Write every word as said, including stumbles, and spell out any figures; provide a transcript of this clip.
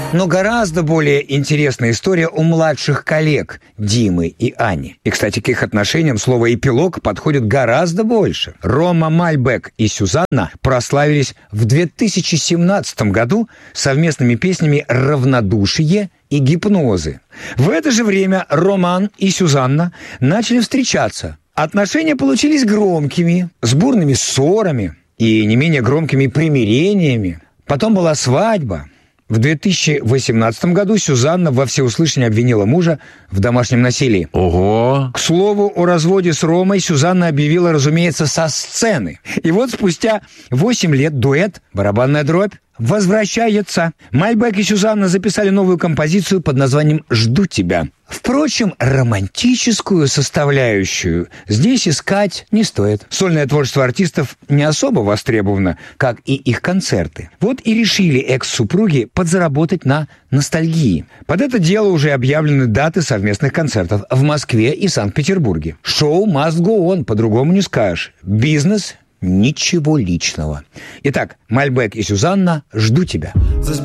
Но гораздо более интересная история у младших коллег Димы и Ани. И, кстати, к их отношениям слово «эпилог» подходит гораздо больше. Рома Мальбэк и Сюзанна прославились в две тысячи семнадцатом году совместными песнями «Равнодушие» и «Гипнозы». В это же время Роман и Сюзанна начали встречаться. Отношения получились громкими, с бурными ссорами и не менее громкими примирениями. Потом была свадьба. В две тысячи восемнадцатом году Сюзанна во всеуслышание обвинила мужа в домашнем насилии. Ого! К слову, о разводе с Ромой Сюзанна объявила, разумеется, со сцены. И вот спустя восемь лет дуэт «Барабанная дробь» возвращается. Мальбэк и Сюзанна записали новую композицию под названием «Жду тебя». Впрочем, романтическую составляющую здесь искать не стоит. Сольное творчество артистов не особо востребовано, как и их концерты. Вот и решили экс-супруги подзаработать на ностальгии. Под это дело уже объявлены даты совместных концертов в Москве и Санкт-Петербурге. Шоу must go on, по-другому не скажешь. Бизнес – ничего личного. Итак, Мальбэк и Сюзанна, «Жду тебя».